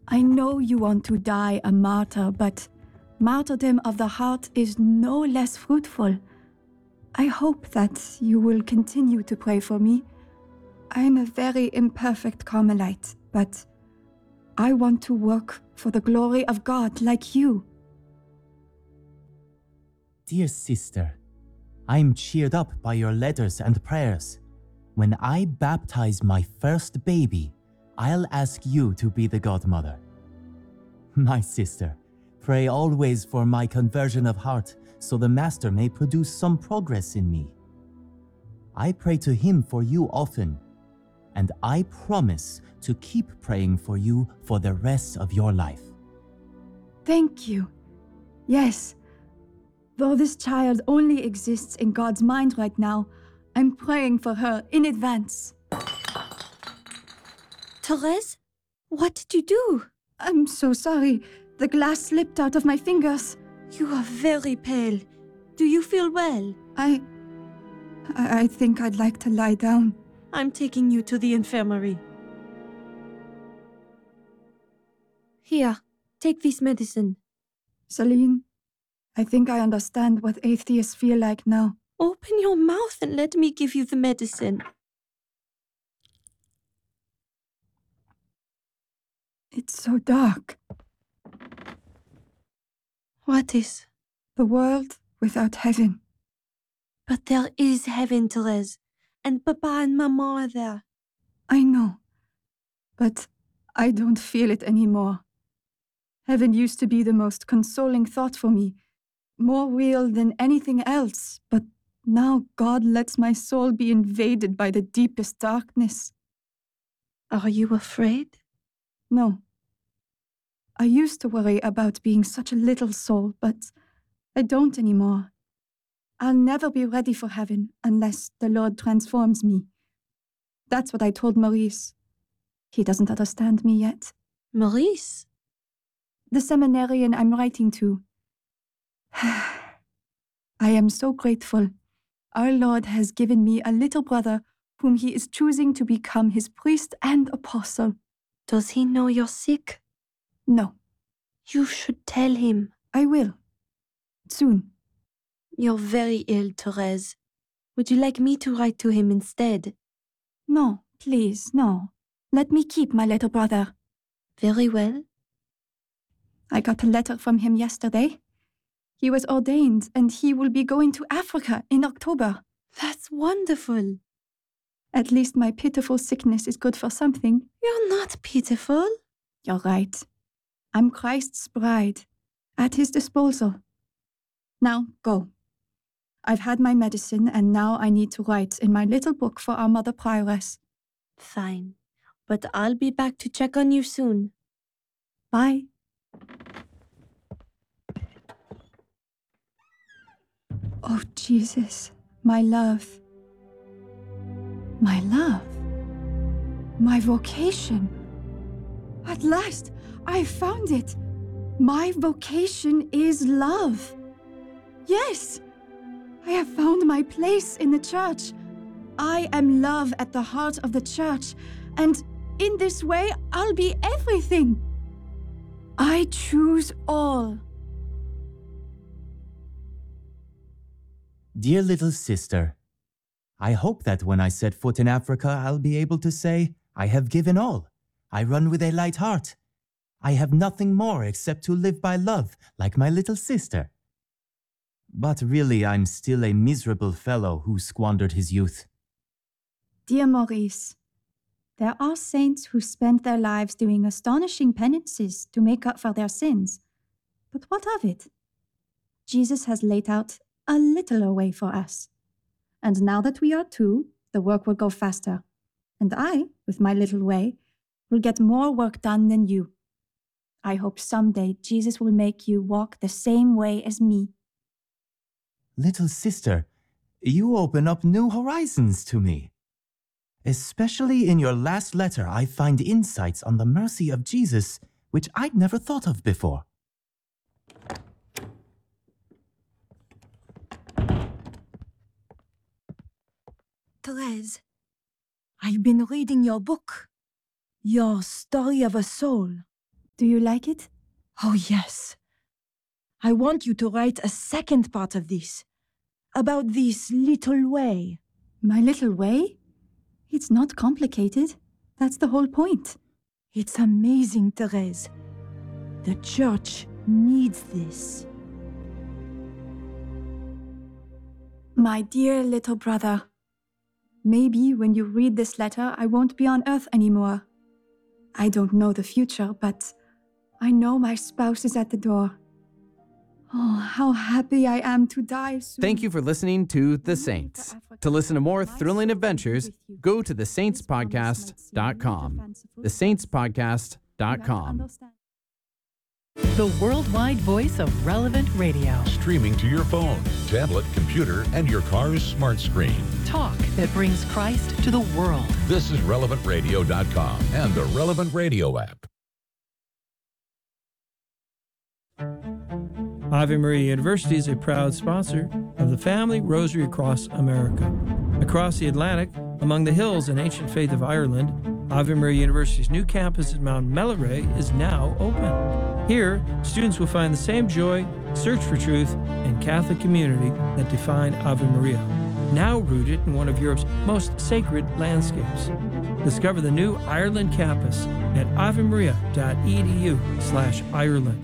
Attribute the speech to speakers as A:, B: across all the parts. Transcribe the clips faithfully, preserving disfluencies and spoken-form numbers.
A: I know you want to die a martyr, but martyrdom of the heart is no less fruitful. I hope that you will continue to pray for me. I am a very imperfect Carmelite, but I want to work for the glory of God like you.
B: Dear sister, I am cheered up by your letters and prayers. When I baptize my first baby, I'll ask you to be the godmother. My sister, pray always for my conversion of heart, so the Master may produce some progress in me. I pray to him for you often, and I promise to keep praying for you for the rest of your life.
A: Thank you. Yes. Though this child only exists in God's mind right now, I'm praying for her in advance.
C: Therese, what did you do?
A: I'm so sorry. The glass slipped out of my fingers.
C: You are very pale. Do you feel well?
A: I... I, I think I'd like to lie down.
C: I'm taking you to the infirmary. Here, take this medicine.
A: Celine, I think I understand what atheists feel like now.
C: Open your mouth and let me give you the medicine.
A: It's so dark.
C: What is?
A: The world without heaven.
C: But there is heaven, Therese. And Papa and Mama are there.
A: I know. But I don't feel it anymore. Heaven used to be the most consoling thought for me, more real than anything else, but now God lets my soul be invaded by the deepest darkness.
C: Are you afraid?
A: No. I used to worry about being such a little soul, but I don't anymore. I'll never be ready for heaven unless the Lord transforms me. That's what I told Maurice. He doesn't understand me yet.
C: Maurice?
A: The seminarian I'm writing to. I am so grateful. Our Lord has given me a little brother whom he is choosing to become his priest and apostle.
C: Does he know you're sick?
A: No.
C: You should tell him.
A: I will. Soon.
C: You're very ill, Therese. Would you like me to write to him instead?
A: No, please, no. Let me keep my little brother.
C: Very well.
A: I got a letter from him yesterday. He was ordained and he will be going to Africa in October.
C: That's wonderful.
A: At least my pitiful sickness is good for something.
C: You're not pitiful.
A: You're right. I'm Christ's bride, at his disposal. Now, go. I've had my medicine and now I need to write in my little book for our Mother Prioress.
C: Fine, but I'll be back to check on you soon.
A: Bye. Oh, Jesus, my love. My love. My vocation. At last, I found it. My vocation is love. Yes, I have found my place in the church. I am love at the heart of the church, and in this way, I'll be everything. I choose all.
B: Dear little sister, I hope that when I set foot in Africa, I'll be able to say, I have given all. I run with a light heart. I have nothing more except to live by love, like my little sister. But really, I'm still a miserable fellow who squandered his youth.
A: Dear Maurice, there are saints who spend their lives doing astonishing penances to make up for their sins. But what of it? Jesus has laid out a littler way for us. And now that we are two, the work will go faster. And I, with my little way, will get more work done than you. I hope someday Jesus will make you walk the same way as me.
B: Little sister, you open up new horizons to me. Especially in your last letter, I find insights on the mercy of Jesus, which I'd never thought of before.
D: Therese, I've been reading your book, Your Story of a Soul.
A: Do you like it?
D: Oh, yes. I want you to write a second part of this, about this little way.
A: My little way? It's not complicated. That's the whole point.
D: It's amazing, Therese. The church needs this.
A: My dear little brother, maybe when you read this letter, I won't be on earth anymore. I don't know the future, but I know my spouse is at the door. Oh, how happy I am to die soon.
E: Thank you for listening to The Saints. To listen to more thrilling adventures, go to the saints podcast dot com. the saints podcast dot com.
F: The worldwide voice of Relevant Radio.
G: Streaming to your phone, tablet, computer, and your car's smart screen.
F: Talk that brings Christ to the world.
G: This is relevant radio dot com and the Relevant Radio app.
H: Ave Maria University is a proud sponsor of the Family Rosary Across America. Across the Atlantic, among the hills and ancient faith of Ireland, Ave Maria University's new campus at Mount Melleray is now open. Here, students will find the same joy, search for truth, and Catholic community that define Ave Maria, now rooted in one of Europe's most sacred landscapes. Discover the new Ireland campus at avemaria.edu slash Ireland.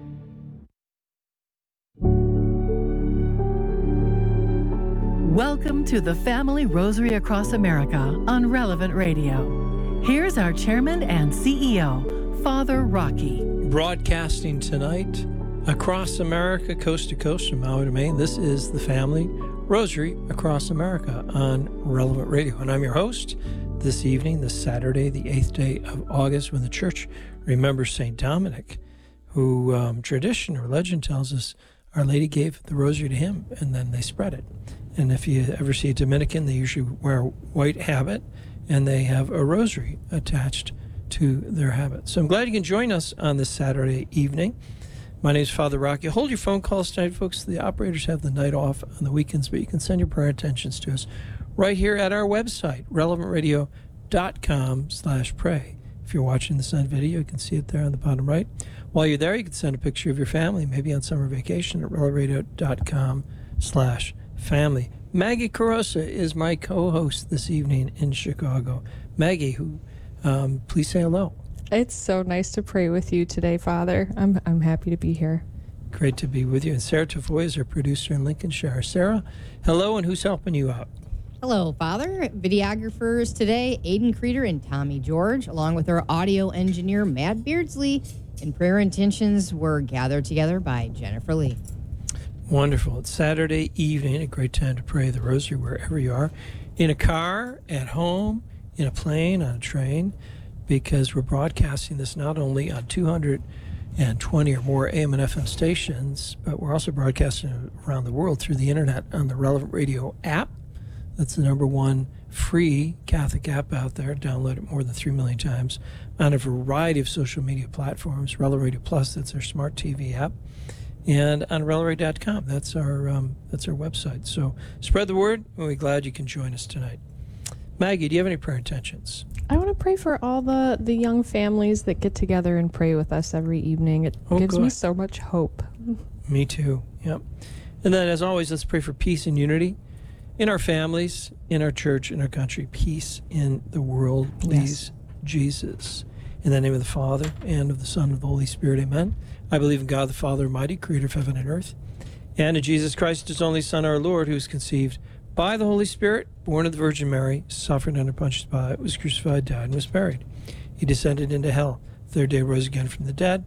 F: Welcome to the Family Rosary Across America on Relevant Radio. Here's our chairman and C E O, Father Rocky.
H: Broadcasting tonight across America, coast to coast from Maui to Maine. This is the Family Rosary Across America on Relevant Radio. And I'm your host this evening, this Saturday, the eighth day of August, when the church remembers Saint Dominic, who um, tradition or legend tells us Our Lady gave the rosary to him and then they spread it. And if you ever see a Dominican, they usually wear a white habit and they have a rosary attached to their habit. So I'm glad you can join us on this Saturday evening. My name is Father Rocky. Hold your phone calls tonight, folks. The operators have the night off on the weekends, but you can send your prayer intentions to us right here at our website, relevant radio dot com slash pray. If you're watching this on video, you can see it there on the bottom right. While you're there, you can send a picture of your family, maybe on summer vacation, at relevant radio dot com slash family. Maggie Carosa is my co-host this evening in Chicago. Maggie, who, um, please say hello.
I: It's so nice to pray with you today, Father. I'm I'm happy to be here.
H: Great to be with you. And Sarah Tavoy is our producer in Lincolnshire. Sarah, hello, and who's helping you out?
J: Hello, Father. Videographers today, Aiden Creeder and Tommy George, along with our audio engineer, Matt Beardsley. And prayer intentions were gathered together by Jennifer Lee.
H: Wonderful. It's Saturday evening, a great time to pray the rosary wherever you are, in a car, at home, in a plane, on a train, because we're broadcasting this not only on two hundred twenty or more A M and F M stations, but we're also broadcasting around the world through the internet on the Relevant Radio app. That's the number one free Catholic app out there. Download it more than three million times. On a variety of social media platforms. Relevant Radio Plus, that's our smart T V app. And on relevant radio dot com, that's our um, that's our website. So spread the word, and we're glad you can join us tonight. Maggie, do you have any prayer intentions?
I: I want to pray for all the, the young families that get together and pray with us every evening. It
H: Oh,
I: gives
H: good.
I: me so much hope.
H: Me too, yep. And then, as always, let's pray for peace and unity in our families, in our church, in our country. Peace in the world, please, Jesus. In the name of the Father, and of the Son, and of the Holy Spirit, amen. I believe in God the Father Almighty, creator of heaven and earth, and in Jesus Christ, his only Son, our Lord, who was conceived by the Holy Spirit, born of the Virgin Mary, suffered under Pontius Pilate, was crucified, died, and was buried. He descended into hell. Third day rose again from the dead.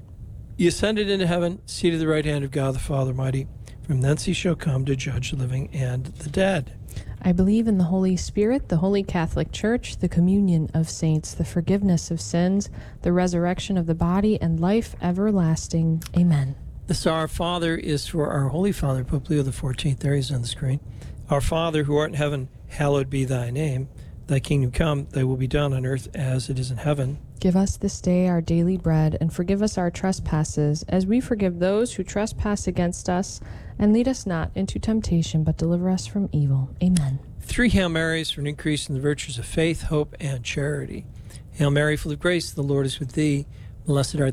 H: He ascended into heaven, seated at the right hand of God the Father Almighty. From thence he shall come to judge the living and the dead.
I: I believe in the Holy Spirit, the Holy Catholic Church, the communion of saints, the forgiveness of sins, the resurrection of the body, and life everlasting. Amen.
H: This Our Father is for our Holy Father, Pope Leo the fourteenth. There he is on the screen. Our Father, who art in heaven, hallowed be thy name. Thy kingdom come, thy will be done on earth as it is in heaven.
I: Give us this day our daily bread, and forgive us our trespasses, as we forgive those who trespass against us. And lead us not into temptation, but deliver us from evil. Amen.
H: Three Hail Marys for an increase in the virtues of faith, hope, and charity. Hail Mary, full of grace, the Lord is with thee. Blessed art